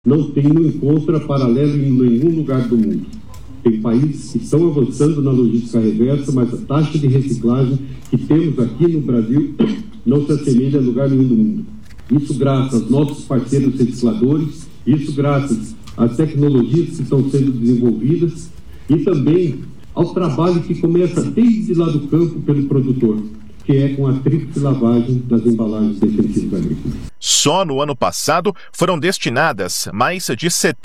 não encontra paralelo em nenhum lugar do mundo. Tem países que estão avançando na logística reversa, mas a taxa de reciclagem que temos aqui no Brasil não se assemelha a lugar nenhum do mundo. Isso graças aos nossos parceiros recicladores, isso graças às tecnologias que estão sendo desenvolvidas e também ao trabalho que começa desde lá do campo pelo produtor, que é com a tríplice lavagem das embalagens defensivas agrícolas. Só no ano passado foram destinadas mais de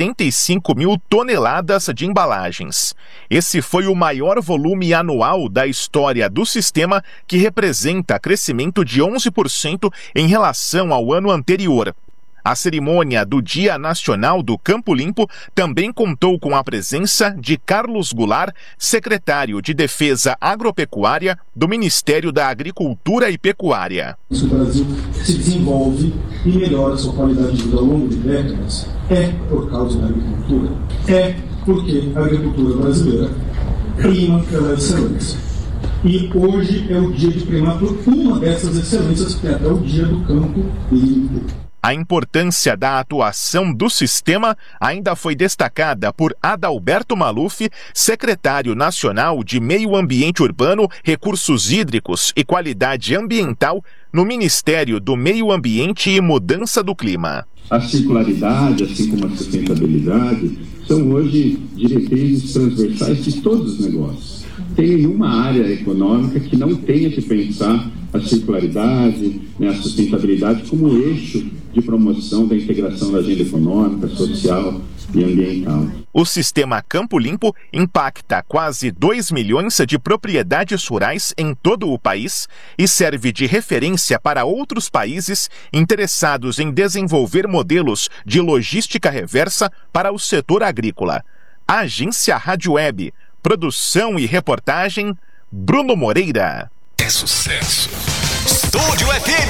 75 mil toneladas de embalagens. Esse foi o maior volume anual da história do sistema, que representa crescimento de 11% em relação ao ano anterior. A cerimônia do Dia Nacional do Campo Limpo também contou com a presença de Carlos Goulart, secretário de Defesa Agropecuária do Ministério da Agricultura e Pecuária. Se o Brasil se desenvolve e melhora sua qualidade de vida ao longo de décadas, é por causa da agricultura. É porque a agricultura brasileira prima pela excelência. E hoje é o dia de primar por uma dessas excelências, que é até o Dia do Campo Limpo. A importância da atuação do sistema ainda foi destacada por Adalberto Maluf, secretário nacional de Meio Ambiente Urbano, Recursos Hídricos e Qualidade Ambiental no Ministério do Meio Ambiente e Mudança do Clima. A circularidade, assim como a sustentabilidade, são hoje diretrizes transversais de todos os negócios. Tem nenhuma área econômica que não tenha que pensar a circularidade, a sustentabilidade como eixo de promoção da integração da agenda econômica, social e ambiental. O sistema Campo Limpo impacta quase 2 milhões de propriedades rurais em todo o país e serve de referência para outros países interessados em desenvolver modelos de logística reversa para o setor agrícola. Agência Rádio Web. Produção e reportagem, Bruno Moreira. É sucesso. Estúdio FM.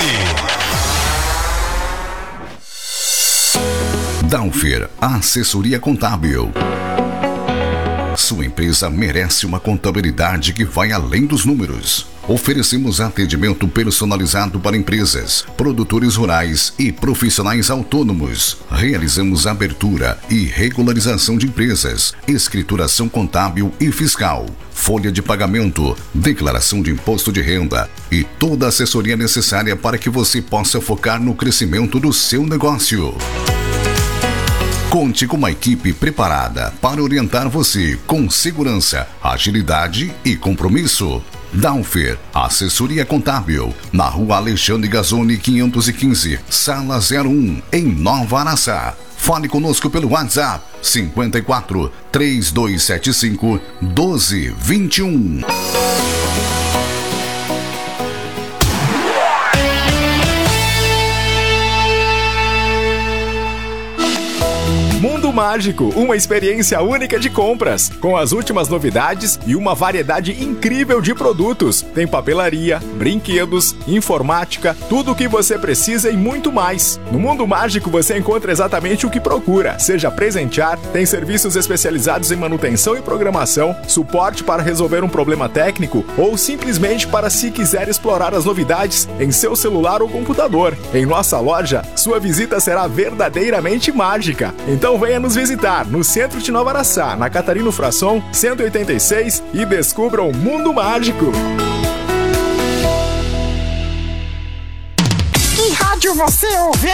Downfer, assessoria contábil. Sua empresa merece uma contabilidade que vai além dos números. Oferecemos atendimento personalizado para empresas, produtores rurais e profissionais autônomos. Realizamos abertura e regularização de empresas, escrituração contábil e fiscal, folha de pagamento, declaração de imposto de renda e toda a assessoria necessária para que você possa focar no crescimento do seu negócio. Conte com uma equipe preparada para orientar você com segurança, agilidade e compromisso. Downfer, assessoria contábil, na Rua Alexandre Gazzoni 515, Sala 01, em Nova Araçá. Fale conosco pelo WhatsApp 54 3275 1221. Mundo Mágico, uma experiência única de compras, com as últimas novidades e uma variedade incrível de produtos. Tem papelaria, brinquedos, informática, tudo o que você precisa e muito mais. No Mundo Mágico você encontra exatamente o que procura, seja presentear, tem serviços especializados em manutenção e programação, suporte para resolver um problema técnico ou simplesmente para se quiser explorar as novidades em seu celular ou computador. Em nossa loja, sua visita será verdadeiramente mágica. Então venha nos visitar no centro de Nova Araçá, na Catarino Frasson 186 e descubra o Mundo Mágico. Que rádio você ouve?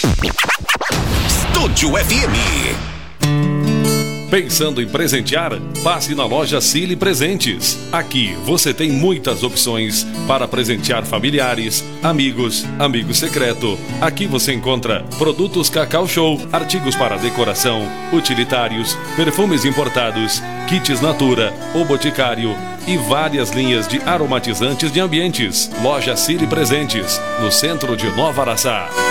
Estúdio FM. Pensando em presentear? Passe na loja Cili Presentes. Aqui você tem muitas opções para presentear familiares, amigos, amigo secreto. Aqui você encontra produtos Cacau Show, artigos para decoração, utilitários, perfumes importados, kits Natura, O Boticário e várias linhas de aromatizantes de ambientes. Loja Cili Presentes, no centro de Nova Araçá.